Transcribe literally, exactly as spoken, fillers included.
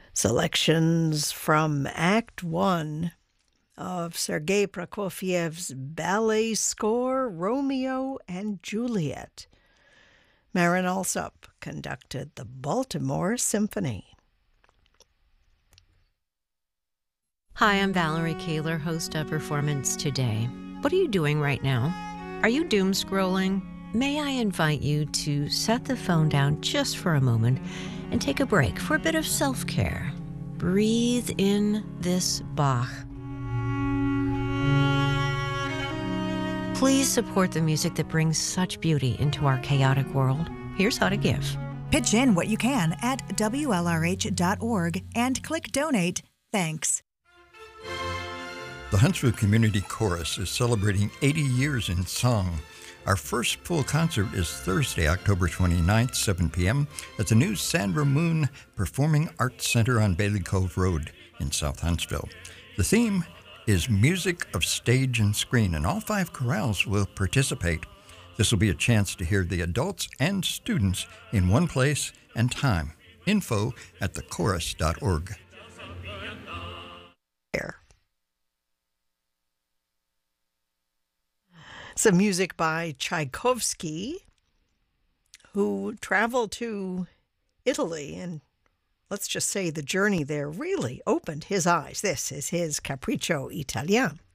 Selections from Act One of Sergei Prokofiev's ballet score, Romeo and Juliet. Marin Alsop conducted the Baltimore Symphony. Hi, I'm Valerie Kaler, host of Performance Today. What are you doing right now? Are you doom scrolling? May I invite you to set the phone down just for a moment and take a break for a bit of self-care. Breathe in this Bach. Please support the music that brings such beauty into our chaotic world. Here's how to give. Pitch in what you can at W L R H dot org and click donate. Thanks. The Huntsville Community Chorus is celebrating eighty years in song. Our first full concert is Thursday, October twenty-ninth, seven p.m. at the new Sandra Moon Performing Arts Center on Bailey Cove Road in South Huntsville. The theme is Music of Stage and Screen, and all five chorales will participate. This will be a chance to hear the adults and students in one place and time. Info at the chorus dot org. Some music by Tchaikovsky, who traveled to Italy, and let's just say the journey there really opened his eyes. This is his Capriccio Italien.